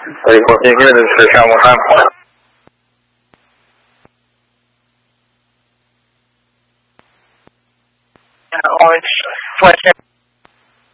34, can you give me the description one more time? Orange, Fletcher.